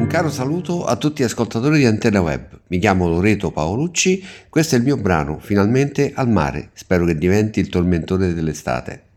caro saluto a tutti gli ascoltatori di Antenna Web. Mi chiamo Loreto Paolucci, questo è il mio brano Finalmente al mare. Spero che diventi il tormentone dell'estate.